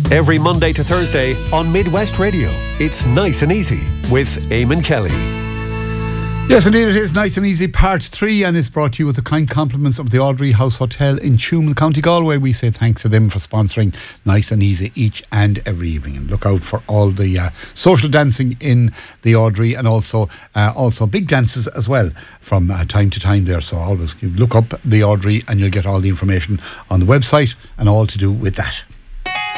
Every Monday to Thursday on Midwest Radio. It's Nice and Easy with Eamon Kelly. Yes, indeed, it is Nice and Easy Part 3, and it's brought to you with the kind compliments of the Audrey House Hotel in Tuam, County Galway. We say thanks to them for sponsoring Nice and Easy each and every evening. And look out for all the social dancing in the Audrey, and also big dances as well from time to time there. So always look up the Audrey and you'll get all the information on the website and all to do with that.